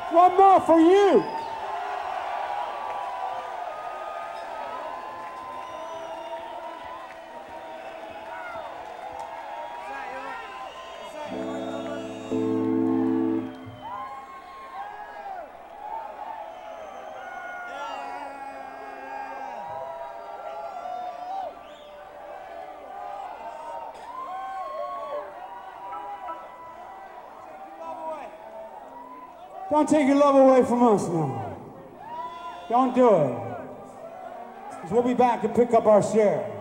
One more for you. Don't take your love away from us now. Don't do it. 'Cause we'll be back to pick up our share.